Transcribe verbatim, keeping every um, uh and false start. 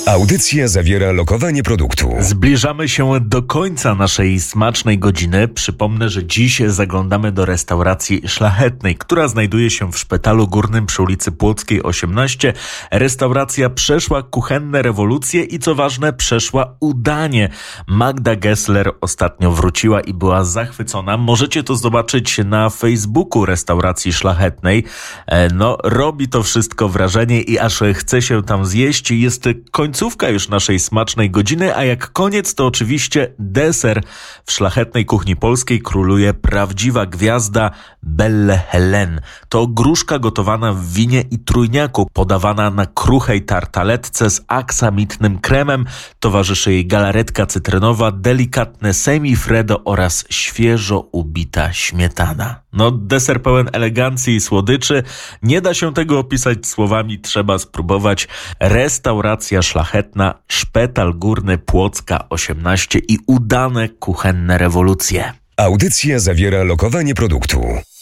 Audycja zawiera lokowanie produktu. Zbliżamy się do końca naszej smacznej godziny. Przypomnę, że dziś zaglądamy do restauracji Szlachetnej, która znajduje się w Szpitalu Górnym przy ulicy Płockiej osiemnaście. Restauracja przeszła kuchenne rewolucje i co ważne, przeszła udanie. Magda Gessler ostatnio wróciła i była zachwycona. Możecie to zobaczyć na Facebooku restauracji Szlachetnej. No, robi to wszystko wrażenie i aż chce się tam zjeść. Jest końcówka już naszej smacznej godziny, a jak koniec to oczywiście deser. W szlachetnej kuchni polskiej króluje prawdziwa gwiazda Belle Hélène. To gruszka gotowana w winie i trójniaku, podawana na kruchej tartaletce z aksamitnym kremem. Towarzyszy jej galaretka cytrynowa, delikatne semifreddo oraz świeżo ubita śmietana. No, deser pełen elegancji i słodyczy. Nie da się tego opisać słowami, trzeba spróbować. Restauracja Szlachetna, Szpital Górny Płocka osiemnaście i udane kuchenne rewolucje. Audycja zawiera lokowanie produktu.